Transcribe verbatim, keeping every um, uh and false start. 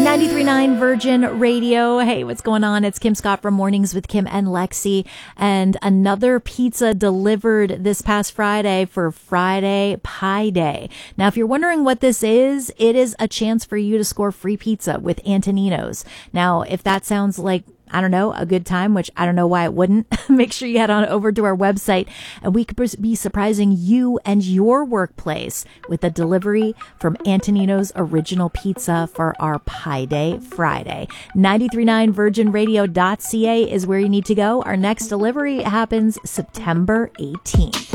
ninety-three point nine Virgin Radio. Hey, what's going on? It's Kim Scott from Mornings with Kim and Lexi. And another pizza delivered this past Friday for Friday Pie Day. Now, if you're wondering what this is, it is a chance for you to score free pizza with Antonino's. Now, if that sounds like I don't know, a good time, which I don't know why it wouldn't, make sure you head on over to our website and we could be surprising you and your workplace with a delivery from Antonino's Original Pizza for our Pie Day Friday. ninety-three point nine virgin radio dot c a is where you need to go. Our next delivery happens September eighteenth.